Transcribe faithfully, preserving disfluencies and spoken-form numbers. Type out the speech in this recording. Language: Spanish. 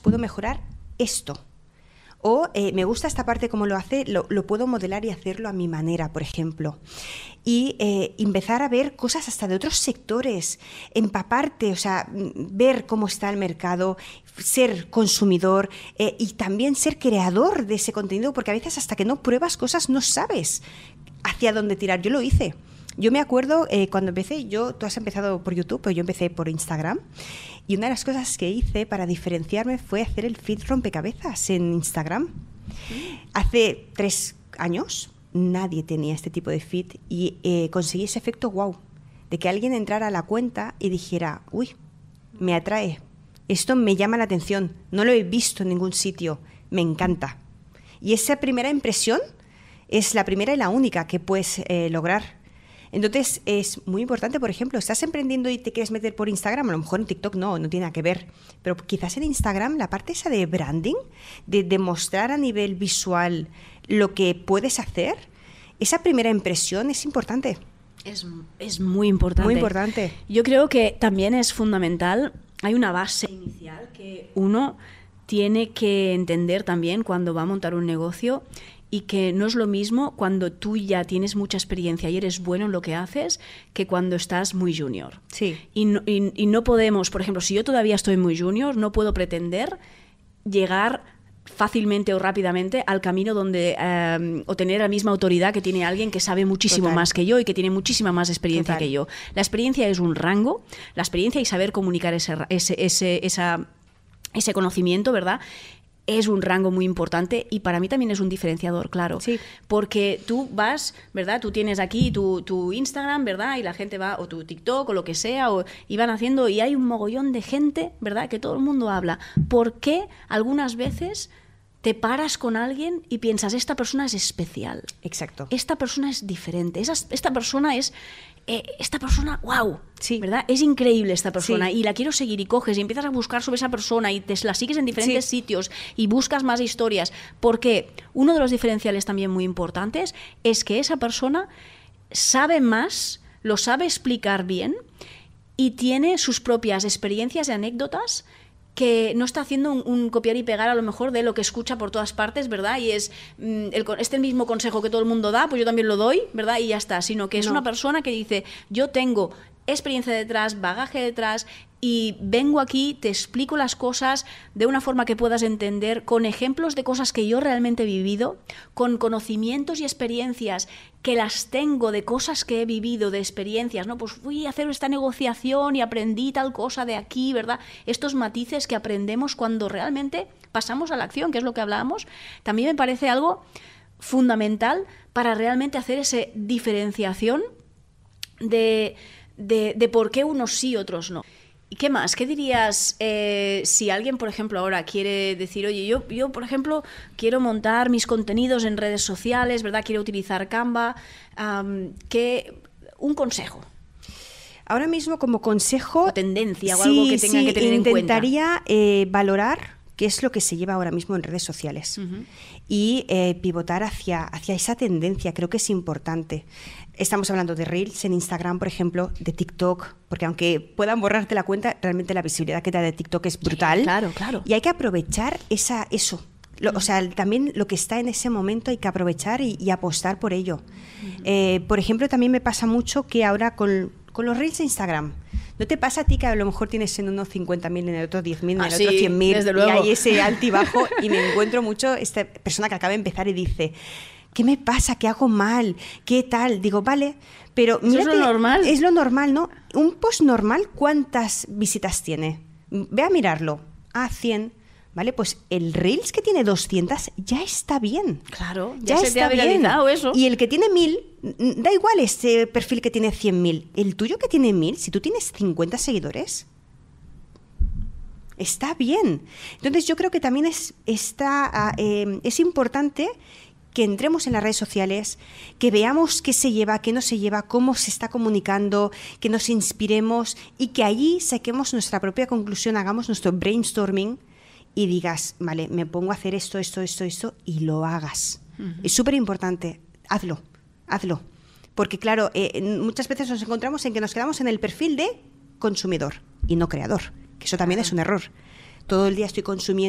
puedo mejorar esto. O eh, me gusta esta parte como lo hace, lo, lo puedo modelar y hacerlo a mi manera, por ejemplo. Y eh, empezar a ver cosas hasta de otros sectores, empaparte, o sea, ver cómo está el mercado, ser consumidor eh, y también ser creador de ese contenido, porque a veces hasta que no pruebas cosas no sabes hacia dónde tirar. Yo lo hice. Yo me acuerdo eh, cuando empecé, yo, tú has empezado por YouTube, pero yo empecé por Instagram, y una de las cosas que hice para diferenciarme fue hacer el feed rompecabezas en Instagram. Hace tres años nadie tenía este tipo de feed y eh, conseguí ese efecto wow, de que alguien entrara a la cuenta y dijera, uy, me atrae, esto me llama la atención, no lo he visto en ningún sitio, me encanta. Y esa primera impresión es la primera y la única que puedes eh, lograr. Entonces es muy importante, por ejemplo, estás emprendiendo y te quieres meter por Instagram, a lo mejor en TikTok no, no tiene nada que ver, pero quizás en Instagram la parte esa de branding, de demostrar a nivel visual lo que puedes hacer, esa primera impresión es importante. Es, es muy importante. Muy importante. Yo creo que también es fundamental, hay una base inicial que uno tiene que entender también cuando va a montar un negocio, y que no es lo mismo cuando tú ya tienes mucha experiencia y eres bueno en lo que haces que cuando estás muy junior. Sí. Y no, y, y no podemos, por ejemplo, si yo todavía estoy muy junior, no puedo pretender llegar fácilmente o rápidamente al camino donde eh, o tener la misma autoridad que tiene alguien que sabe muchísimo Total. más que yo y que tiene muchísima más experiencia Total. que yo. La experiencia es un rango, la experiencia y saber comunicar ese, ese, ese, esa, ese conocimiento, ¿verdad?, es un rango muy importante y para mí también es un diferenciador, claro. Sí. Porque tú vas, ¿verdad? Tú tienes aquí tu, tu Instagram, ¿verdad? Y la gente va, o tu TikTok o lo que sea, o, y van haciendo, y hay un mogollón de gente, ¿verdad?, que todo el mundo habla. ¿Por qué algunas veces te paras con alguien y piensas, esta persona es especial? Exacto. Esta persona es diferente. Esa, esta persona es... Eh, esta persona, wow, sí. ¿verdad? Es increíble esta persona, sí. y la quiero seguir, y coges y empiezas a buscar sobre esa persona y te la sigues en diferentes sí. sitios y buscas más historias, porque uno de los diferenciales también muy importantes es que esa persona sabe más, lo sabe explicar bien y tiene sus propias experiencias y anécdotas, que no está haciendo un, un copiar y pegar a lo mejor de lo que escucha por todas partes, ¿verdad? Y es mm, el, este mismo consejo que todo el mundo da, pues yo también lo doy, ¿verdad? Y ya está, sino que es no. una persona que dice, yo tengo experiencia detrás, bagaje detrás, y vengo aquí, te explico las cosas de una forma que puedas entender, con ejemplos de cosas que yo realmente he vivido, con conocimientos y experiencias que las tengo de cosas que he vivido, de experiencias, ¿no? Pues fui a hacer esta negociación y aprendí tal cosa de aquí, ¿verdad? Estos matices que aprendemos cuando realmente pasamos a la acción, que es lo que hablábamos, también me parece algo fundamental para realmente hacer esa diferenciación de, de, de por qué unos sí, otros no. ¿Y qué más? ¿Qué dirías eh, si alguien, por ejemplo, ahora quiere decir, oye, yo, yo, por ejemplo, quiero montar mis contenidos en redes sociales, ¿verdad? Quiero utilizar Canva. Um, ¿qué, un consejo? Ahora mismo, como consejo... O tendencia o sí, algo que tenga sí, que tener en cuenta. Intentaría eh, valorar qué es lo que se lleva ahora mismo en redes sociales uh-huh. y eh, pivotar hacia, hacia esa tendencia. Creo que es importante. Estamos hablando de Reels en Instagram, por ejemplo, de TikTok, porque aunque puedan borrarte la cuenta, realmente la visibilidad que te da de TikTok es brutal. Sí, claro, claro. Y hay que aprovechar esa, eso. Lo, uh-huh. O sea, también lo que está en ese momento hay que aprovechar y, y apostar por ello. Uh-huh. Eh, por ejemplo, también me pasa mucho que ahora con, con los Reels de Instagram, ¿no te pasa a ti que a lo mejor tienes en uno cincuenta mil, en el otro diez mil, en el ah, otro sí, cien mil, desde luego. Y hay ese altibajo? Y me encuentro mucho esta persona que acaba de empezar y dice, ¿qué me pasa? ¿Qué hago mal? ¿Qué tal? Digo, vale, pero mira, es lo normal. Es lo normal, ¿no? Un post normal, ¿cuántas visitas tiene? Ve a mirarlo. Ah, cien. ¿Vale? Pues el Reels que tiene doscientas ya está bien. Claro, ya, ya se está te ha viralizado bien. Eso. Y el que tiene mil, da igual este perfil que tiene cien mil. El tuyo que tiene mil, si tú tienes cincuenta seguidores, está bien. Entonces yo creo que también es, está, eh, es importante que entremos en las redes sociales, que veamos qué se lleva, qué no se lleva, cómo se está comunicando, que nos inspiremos y que allí saquemos nuestra propia conclusión, hagamos nuestro brainstorming y digas, vale, me pongo a hacer esto, esto, esto, esto, y lo hagas. Uh-huh. Es súper importante, hazlo, hazlo. Porque claro, eh, muchas veces nos encontramos en que nos quedamos en el perfil de consumidor y no creador, que eso también uh-huh. es un error. Todo el día estoy consumiendo